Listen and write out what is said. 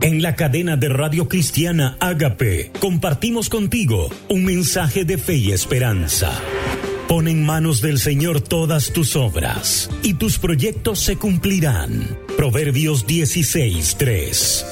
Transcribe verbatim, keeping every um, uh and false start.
En la cadena de Radio Cristiana Ágape compartimos contigo un mensaje de fe y esperanza. Pon en manos del Señor todas tus obras y tus proyectos se cumplirán. Proverbios dieciséis tres.